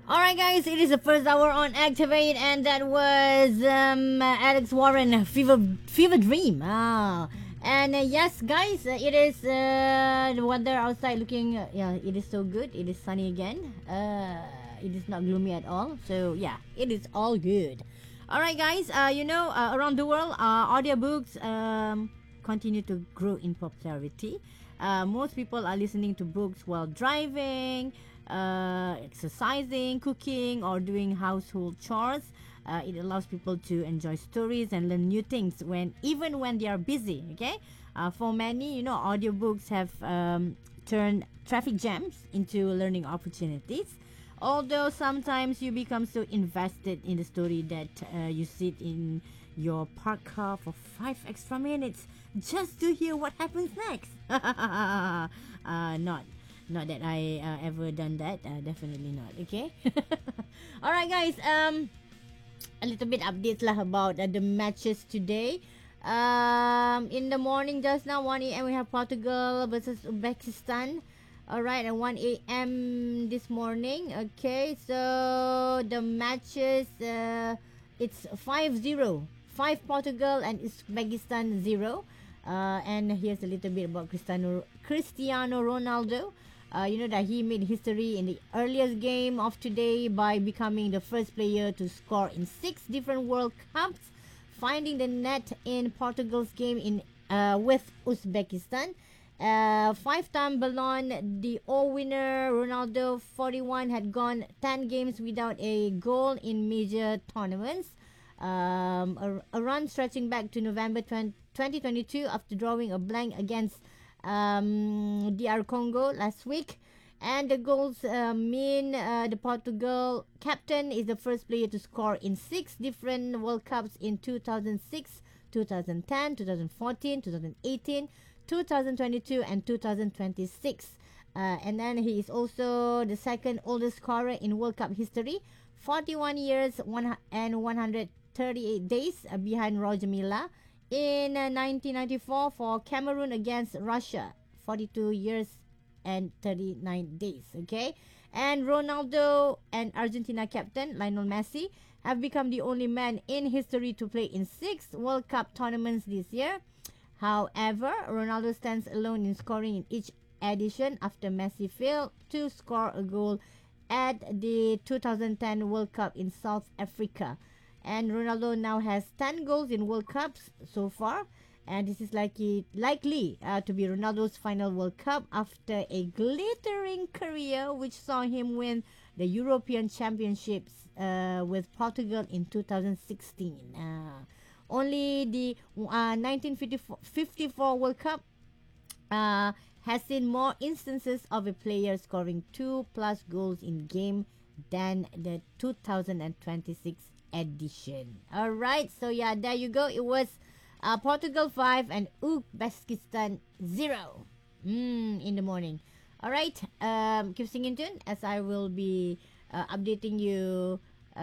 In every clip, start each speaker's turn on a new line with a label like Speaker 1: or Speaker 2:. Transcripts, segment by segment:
Speaker 1: All right, guys, it is the first hour on Activate, and that was Alex Warren, Fever Dream. And yes, guys, it is the weather outside looking, yeah, it is so good. It is sunny again. It is not gloomy at all. So yeah, it is all good. All right, guys, around the world, audiobooks continue to grow in popularity. Most people are listening to books while driving, exercising, cooking, or doing household chores. It allows people to enjoy stories and learn new things even when they are busy. Okay, for many, audiobooks have turned traffic jams into learning opportunities. Although sometimes you become so invested in the story that you sit in your parked car for 5 extra minutes just to hear what happens next. Not that I ever done that. Definitely not. Okay. All right, guys. A little bit updates lah about the matches today. In the morning just now, 1 a.m. we have Portugal versus Uzbekistan. All right, at 1 a.m. this morning. Okay, so the matches, it's 5-0. 5 Portugal and Uzbekistan 0. And here's a little bit about Cristiano Ronaldo. You know that he made history in the earliest game of today by becoming the first player to score in 6 different World Cups, finding the net in Portugal's game with Uzbekistan. 5-time Ballon d'Or winner Ronaldo, 41, had gone 10 games without a goal in major tournaments. A run stretching back to November 2022 after drawing a blank against DR Congo last week. And the goals mean the Portugal captain is the first player to score in 6 different World Cups in 2006, 2010, 2014, 2018, 2022 and 2026. And then he is also the second oldest scorer in World Cup history, 41 years and 138 days behind Roger Milla in 1994 for Cameroon against Russia, 42 years and 39 days. Okay, and Ronaldo and Argentina captain Lionel Messi have become the only man in history to play in 6 World Cup tournaments this year. However, Ronaldo stands alone in scoring in each edition after Messi failed to score a goal at the 2010 World Cup in South Africa. And Ronaldo now has 10 goals in World Cups so far. And this is likely to be Ronaldo's final World Cup after a glittering career which saw him win the European Championships with Portugal in 2016. Only the 1954 World Cup has seen more instances of a player scoring 2+ goals in game than the 2026 edition. All right, so yeah, there you go. It was Portugal 5 and Uzbekistan 0 in the morning. All right, keep singing tune as I will be updating you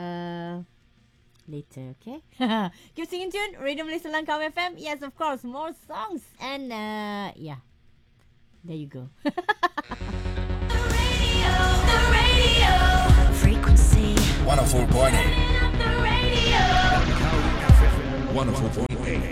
Speaker 1: later, okay? Keep singing tune. Radio Malaysia Langkawi FM. Yes, of course, more songs. And yeah, there you go.
Speaker 2: The radio frequency
Speaker 3: 104.8.
Speaker 2: the radio.
Speaker 3: 104.8.